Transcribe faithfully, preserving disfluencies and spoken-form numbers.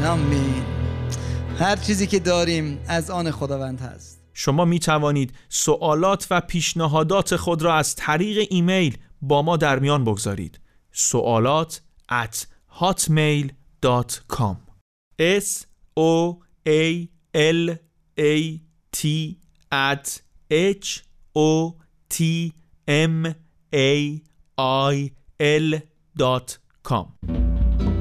آمین. هر چیزی که داریم از آن خداوند هست. شما می توانید سوالات و پیشنهادات خود را از طریق ایمیل با ما در میان بگذارید. سوالات at hotmail dot com s o a l a t at h o t m a i l dot com